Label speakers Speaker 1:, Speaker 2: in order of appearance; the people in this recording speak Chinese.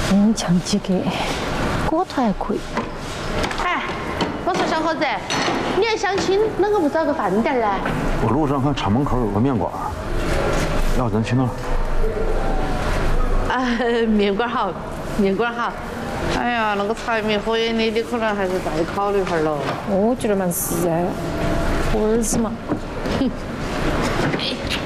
Speaker 1: 你强几个，锅头还可以。
Speaker 2: 哎，我说小伙子，你要相亲，啷个不找个饭店呢？
Speaker 3: 我路上看厂门口有个面馆，要不咱去那儿？
Speaker 2: 啊，面馆好，面馆好。哎呀，那个柴米油盐的，你可能还是再考虑会儿喽。
Speaker 1: 我觉得蛮实在，我儿子嘛。
Speaker 2: 哼。